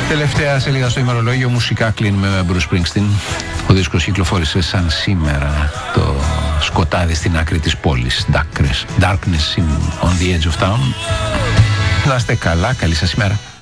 Τελευταία σελίδα στο ημερολόγιο, μουσικά κλείνουμε με Bruce Springsteen. Ο δίσκος κυκλοφόρησε σαν σήμερα, το σκοτάδι στην άκρη της πόλης, Darkness on the edge of town. Να είστε καλά, καλή σας ημέρα.